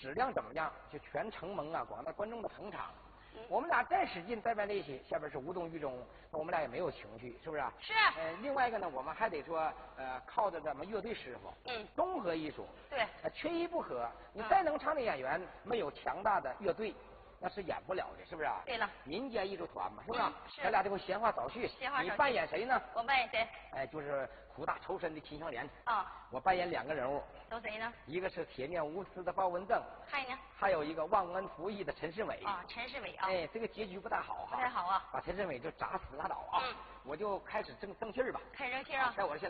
质量怎么样，就全承蒙啊广大观众的捧场。我们俩再使劲再办力气，下边是无动于衷，我们俩也没有情绪，是不是？ 是。 另外一个呢，我们还得说，靠着咱们乐队师傅，综合艺术， 对， 缺一不可。你再能唱的演员，没有强大的乐队，那是演不了的，是不是？ 对了， 民间艺术团嘛，是不是？ 是。 咱俩这回闲话少叙，你扮演谁呢？ 我扮演谁？ 就是苦大仇深的秦香莲。 我扮演2个人物。 都谁呢？ 一个是铁面无私的包文正，还有一个忘恩负义的陈世美。 陈世美这个结局不大好哈。 不太好啊。 把陈世美就砸死拉倒啊。我就开始正气儿吧。 开始正气儿啊。 在我这